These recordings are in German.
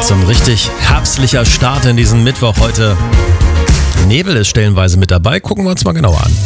So ein richtig herbstlicher Start in diesen Mittwoch heute. Nebel ist stellenweise mit dabei. Gucken wir uns mal genauer an.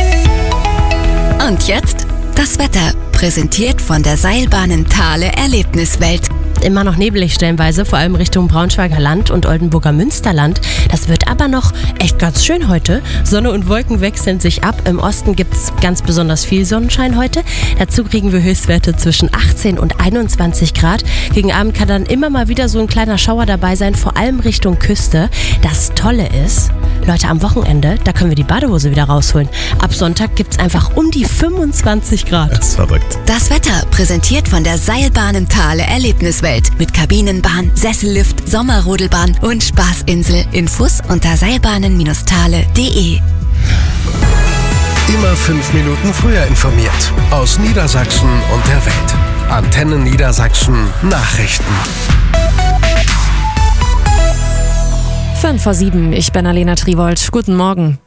Und jetzt das Wetter, präsentiert von der Seilbahnen Thale Erlebniswelt. Immer noch nebelig stellenweise, vor allem Richtung Braunschweiger Land und Oldenburger Münsterland. Das wird aber noch echt ganz schön heute. Sonne und Wolken wechseln sich ab. Im Osten gibt es ganz besonders viel Sonnenschein heute. Dazu kriegen wir Höchstwerte zwischen 18 und 21 Grad. Gegen Abend kann dann immer mal wieder so ein kleiner Schauer dabei sein, vor allem Richtung Küste. Das Tolle ist, Leute, am Wochenende, da können wir die Badehose wieder rausholen. Ab Sonntag gibt es einfach um die 25 Grad. Das ist verrückt. Das Wetter, präsentiert von der Seilbahnen Thale Erlebniswelt. Mit Kabinenbahn, Sessellift, Sommerrodelbahn und Spaßinsel. Infos unter seilbahnen-thale.de. Immer 5 Minuten früher informiert. Aus Niedersachsen und der Welt. Antenne Niedersachsen Nachrichten. 5:07, ich bin Alena Triwold. Guten Morgen.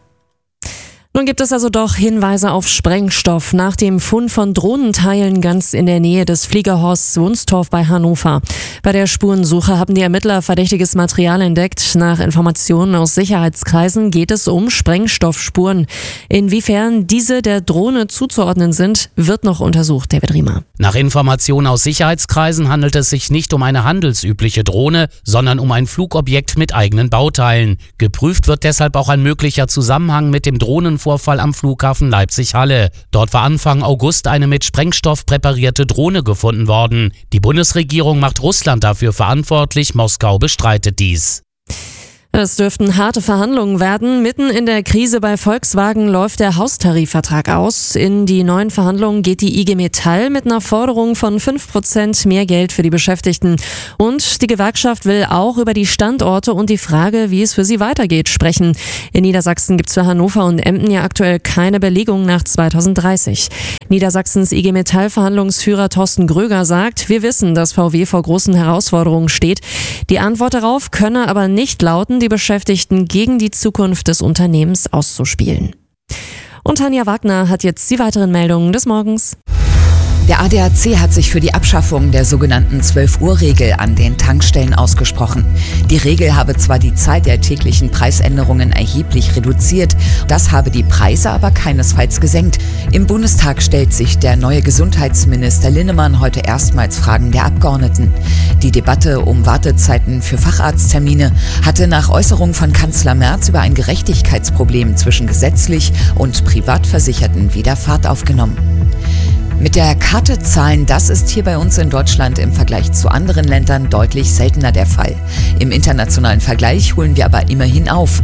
Nun gibt es also doch Hinweise auf Sprengstoff nach dem Fund von Drohnenteilen ganz in der Nähe des Fliegerhorsts Wunstorf bei Hannover. Bei der Spurensuche haben die Ermittler verdächtiges Material entdeckt. Nach Informationen aus Sicherheitskreisen geht es um Sprengstoffspuren. Inwiefern diese der Drohne zuzuordnen sind, wird noch untersucht. David Riemer. Nach Informationen aus Sicherheitskreisen handelt es sich nicht um eine handelsübliche Drohne, sondern um ein Flugobjekt mit eigenen Bauteilen. Geprüft wird deshalb auch ein möglicher Zusammenhang mit dem Drohnenvorfall am Flughafen Leipzig-Halle. Dort war Anfang August eine mit Sprengstoff präparierte Drohne gefunden worden. Die Bundesregierung macht Russland dafür verantwortlich, Moskau bestreitet dies. Es dürften harte Verhandlungen werden. Mitten in der Krise bei Volkswagen läuft der Haustarifvertrag aus. In die neuen Verhandlungen geht die IG Metall mit einer Forderung von 5% mehr Geld für die Beschäftigten. Und die Gewerkschaft will auch über die Standorte und die Frage, wie es für sie weitergeht, sprechen. In Niedersachsen gibt es für Hannover und Emden ja aktuell keine Belegung nach 2030. Niedersachsens IG Metall-Verhandlungsführer Thorsten Gröger sagt, wir wissen, dass VW vor großen Herausforderungen steht. Die Antwort darauf könne aber nicht lauten, die Beschäftigten gegen die Zukunft des Unternehmens auszuspielen. Und Tanja Wagner hat jetzt die weiteren Meldungen des Morgens. Der ADAC hat sich für die Abschaffung der sogenannten 12-Uhr-Regel an den Tankstellen ausgesprochen. Die Regel habe zwar die Zeit der täglichen Preisänderungen erheblich reduziert, das habe die Preise aber keinesfalls gesenkt. Im Bundestag stellt sich der neue Gesundheitsminister Linnemann heute erstmals Fragen der Abgeordneten. Die Debatte um Wartezeiten für Facharzttermine hatte nach Äußerungen von Kanzler Merz über ein Gerechtigkeitsproblem zwischen gesetzlich und Privatversicherten wieder Fahrt aufgenommen. Mit der Karte zahlen, das ist hier bei uns in Deutschland im Vergleich zu anderen Ländern deutlich seltener der Fall. Im internationalen Vergleich holen wir aber immerhin auf.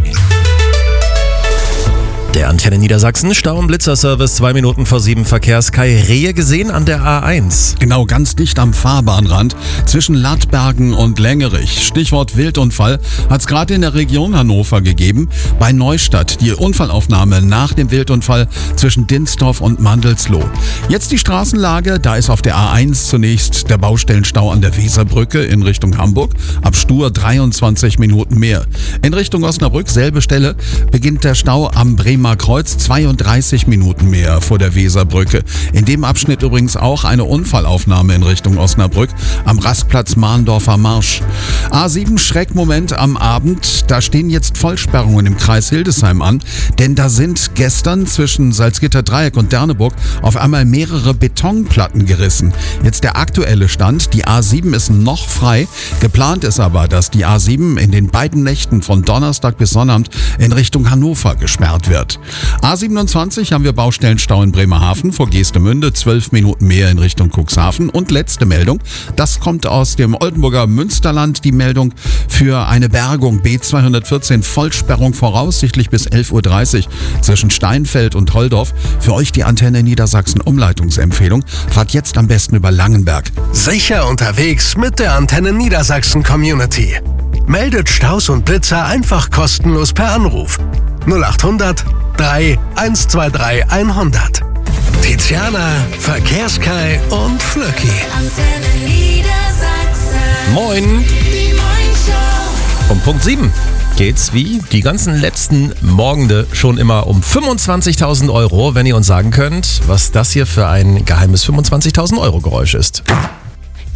Der Antenne Niedersachsen Stau- und Blitzerservice 2 Minuten vor 7 Verkehrskai. Rehe gesehen an der A1. Genau, ganz dicht am Fahrbahnrand zwischen Lattbergen und Längerich. Stichwort Wildunfall hat es gerade in der Region Hannover gegeben. Bei Neustadt die Unfallaufnahme nach dem Wildunfall zwischen Dinsdorf und Mandelsloh. Jetzt die Straßenlage. Da ist auf der A1 zunächst der Baustellenstau an der Weserbrücke in Richtung Hamburg. Ab Stur 23 Minuten mehr. In Richtung Osnabrück, selbe Stelle, beginnt der Stau am Bremer Kreuz 32 Minuten mehr vor der Weserbrücke. In dem Abschnitt übrigens auch eine Unfallaufnahme in Richtung Osnabrück am Rastplatz Mahndorfer Marsch. A7 Schreckmoment am Abend. Da stehen jetzt Vollsperrungen im Kreis Hildesheim an, denn da sind gestern zwischen Salzgitter-Dreieck und Derneburg auf einmal mehrere Betonplatten gerissen. Jetzt der aktuelle Stand, die A7 ist noch frei. Geplant ist aber, dass die A7 in den beiden Nächten von Donnerstag bis Sonnabend in Richtung Hannover gesperrt wird. A27 haben wir Baustellenstau in Bremerhaven vor Geestemünde, 12 Minuten mehr in Richtung Cuxhaven. Und letzte Meldung, das kommt aus dem Oldenburger Münsterland, die Meldung für eine Bergung B214, Vollsperrung voraussichtlich bis 11:30 Uhr zwischen Steinfeld und Holdorf. Für euch die Antenne Niedersachsen Umleitungsempfehlung, fahrt jetzt am besten über Langenberg. Sicher unterwegs mit der Antenne Niedersachsen Community. Meldet Staus und Blitzer einfach kostenlos per Anruf. 0800 3 123 100. Tiziana, Verkehrskai und Flöcki. Antenne Niedersachsen. Moin. Die Morgenshow. Um Punkt 7 geht's wie die ganzen letzten Morgende schon immer um 25.000 Euro, wenn ihr uns sagen könnt, was das hier für ein geheimes 25.000 Euro Geräusch ist.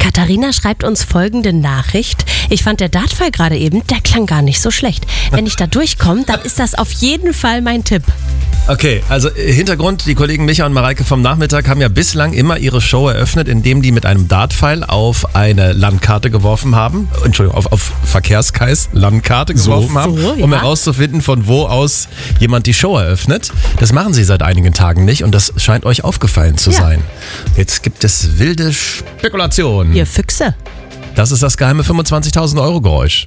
Katharina schreibt uns folgende Nachricht. Ich fand der Dartfall gerade eben, der klang gar nicht so schlecht. Wenn ich da durchkomme, dann ist das auf jeden Fall mein Tipp. Okay, also Hintergrund, die Kollegen Micha und Mareike vom Nachmittag haben ja bislang immer ihre Show eröffnet, indem die mit einem Dartpfeil auf eine Landkarte geworfen haben. Entschuldigung, auf Verkehrskreis Landkarte geworfen haben, um herauszufinden, von wo aus jemand die Show eröffnet. Das machen sie seit einigen Tagen nicht und das scheint euch aufgefallen zu sein. Jetzt gibt es wilde Spekulationen. Ihr Füchse. Das ist das geheime 25.000 Euro Geräusch.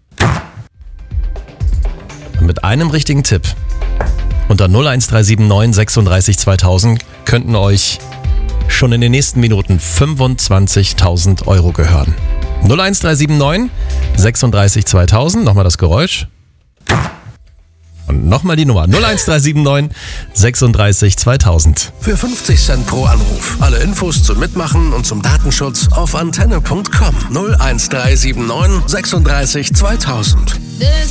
Und mit einem richtigen Tipp unter 01379 36 2000 könnten euch schon in den nächsten Minuten 25.000 Euro gehören. 01379 36 2000, nochmal das Geräusch. Und nochmal die Nummer 01379 36 2000. Für 50 Cent pro Anruf. Alle Infos zum Mitmachen und zum Datenschutz auf antenne.com. 01379 36 2000.